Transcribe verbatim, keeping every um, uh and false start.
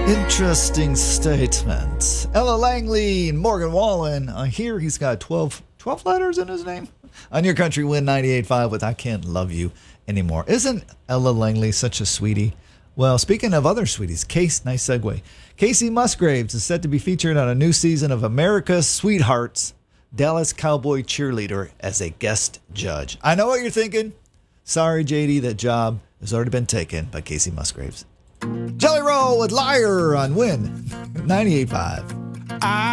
Interesting statement. Ella Langley and Morgan Wallen. I hear he's got twelve, twelve letters in his name. On Your Country Win ninety-eight point five with I Can't Love You Anymore. Isn't Ella Langley such a sweetie? Well, speaking of other sweeties, Case, nice segue. Casey Musgraves is set to be featured on a new season of America's Sweethearts, Dallas Cowboy Cheerleader, as a guest judge. I know what you're thinking. Sorry, J D, that job has already been taken by Casey Musgraves. Jelly Roll with Liar on Win ninety-eight point five.